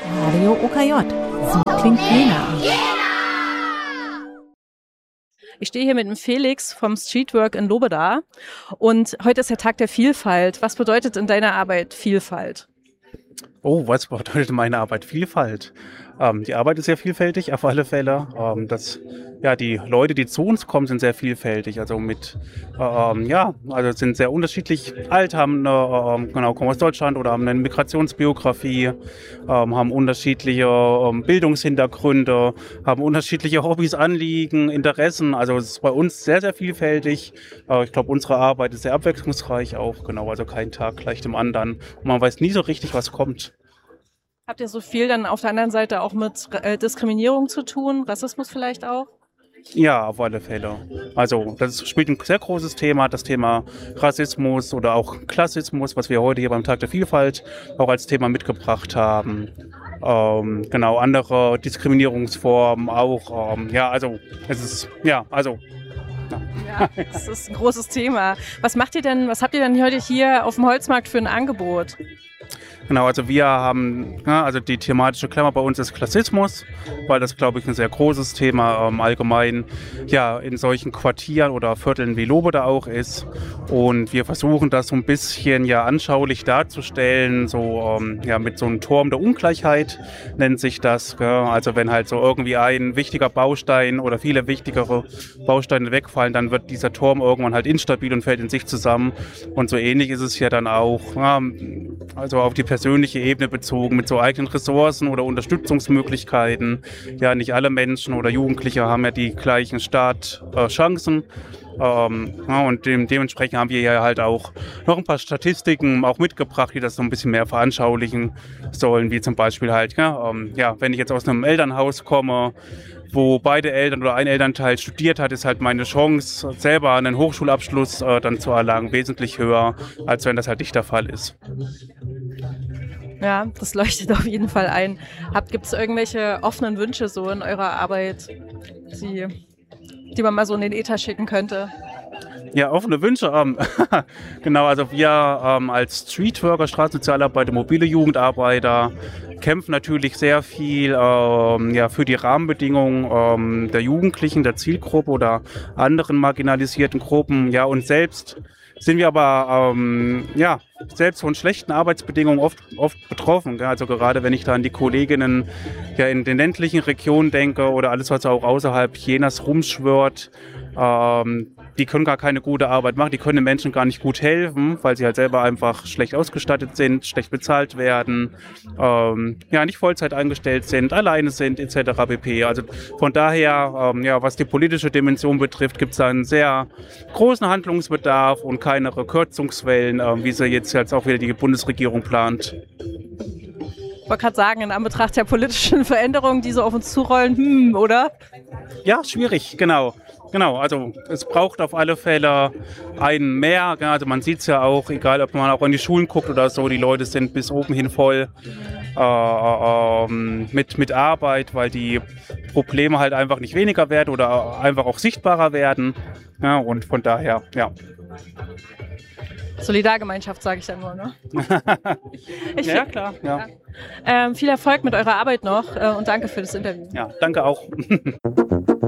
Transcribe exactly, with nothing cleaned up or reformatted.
Radio O K J. So klingt Jena. Ich stehe hier mit dem Felix vom Streetwork in Lobeda und heute ist der Tag der Vielfalt. Was bedeutet in deiner Arbeit Vielfalt? Oh, was bedeutet meine Arbeit Vielfalt? Ähm, die Arbeit ist sehr vielfältig, auf alle Fälle. Ähm, das, ja, die Leute, die zu uns kommen, sind sehr vielfältig. Also mit, ähm, ja, also sind sehr unterschiedlich alt, haben eine, ähm, genau, kommen aus Deutschland oder haben eine Migrationsbiografie, ähm, haben unterschiedliche ähm, Bildungshintergründe, haben unterschiedliche Hobbys, Anliegen, Interessen. Also es ist bei uns sehr, sehr vielfältig. Äh, ich glaube, unsere Arbeit ist sehr abwechslungsreich auch. Genau, also kein Tag gleich dem anderen. Und man weiß nie so richtig, was kommt. Habt ihr so viel dann auf der anderen Seite auch mit äh, Diskriminierung zu tun, Rassismus vielleicht auch? Ja, auf alle Fälle. Also das spielt ein sehr großes Thema, das Thema Rassismus oder auch Klassismus, was wir heute hier beim Tag der Vielfalt auch als Thema mitgebracht haben. Ähm, genau, andere Diskriminierungsformen auch. Ähm, ja, also es ist, ja, also Ja, das ist ein großes Thema. Was macht ihr denn, was habt ihr denn heute hier auf dem Holzmarkt für ein Angebot? Genau, also wir haben, ja, also die thematische Klammer bei uns ist Klassismus, weil das, glaube ich, ein sehr großes Thema ähm, allgemein ja in solchen Quartieren oder Vierteln wie Lobeda auch ist. Und wir versuchen das so ein bisschen ja anschaulich darzustellen, so ähm, ja mit so einem Turm der Ungleichheit nennt sich das. Ja. Also wenn halt so irgendwie ein wichtiger Baustein oder viele wichtigere Bausteine wegfallen, dann wird dieser Turm irgendwann halt instabil und fällt in sich zusammen. Und so ähnlich ist es ja dann auch, ja, also auf die persönliche Ebene bezogen, mit so eigenen Ressourcen oder Unterstützungsmöglichkeiten. Ja, nicht alle Menschen oder Jugendliche haben ja die gleichen Startchancen. Ähm, ja, und dem, dementsprechend haben wir ja halt auch noch ein paar Statistiken auch mitgebracht, die das so ein bisschen mehr veranschaulichen sollen, wie zum Beispiel halt, ja, ähm, ja, wenn ich jetzt aus einem Elternhaus komme, wo beide Eltern oder ein Elternteil studiert hat, ist halt meine Chance, selber einen Hochschulabschluss äh, dann zu erlangen, wesentlich höher, als wenn das halt nicht der Fall ist. Ja, das leuchtet auf jeden Fall ein. Gibt es irgendwelche offenen Wünsche so in eurer Arbeit, die, die man mal so in den Äther schicken könnte? Ja, offene Wünsche. Ähm, genau, also wir ähm, als Streetworker, Straßensozialarbeiter, mobile Jugendarbeiter kämpfen natürlich sehr viel ähm, ja, für die Rahmenbedingungen ähm, der Jugendlichen, der Zielgruppe oder anderen marginalisierten Gruppen. Ja, und selbst sind wir aber ähm, ja, selbst von schlechten Arbeitsbedingungen oft, oft betroffen. Gell? Also gerade wenn ich da an die Kolleginnen ja, in den ländlichen Regionen denke oder alles, was auch außerhalb Jenas rumschwirrt, ähm, die können gar keine gute Arbeit machen, die können den Menschen gar nicht gut helfen, weil sie halt selber einfach schlecht ausgestattet sind, schlecht bezahlt werden, ähm, ja nicht Vollzeit eingestellt sind, alleine sind et cetera pp. Also von daher, ähm, ja, was die politische Dimension betrifft, gibt es da einen sehr großen Handlungsbedarf und keine Kürzungswellen, äh, wie sie jetzt, jetzt auch wieder die Bundesregierung plant. Ich wollte gerade sagen, in Anbetracht der politischen Veränderungen, die so auf uns zurollen, hm, oder? Ja, schwierig, genau. Genau, also es braucht auf alle Fälle einen mehr. Also man sieht es ja auch, egal ob man auch in die Schulen guckt oder so, die Leute sind bis oben hin voll äh, äh, mit, mit Arbeit, weil die Probleme halt einfach nicht weniger werden oder einfach auch sichtbarer werden. Ja, und von daher, ja. Solidargemeinschaft, sage ich dann nur, ne? ich ja, klar. Ja. Ja. Ähm, viel Erfolg mit eurer Arbeit noch äh, und danke für das Interview. Ja, danke auch.